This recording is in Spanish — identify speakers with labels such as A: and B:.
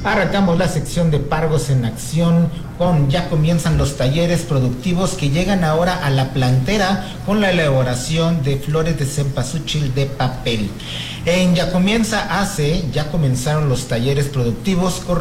A: Arrancamos la sección de Pargos en Acción ya comienzan los talleres productivos que llegan ahora a la plantera con la elaboración de flores de cempasúchil de papel. En Ya Comenzaron los talleres productivos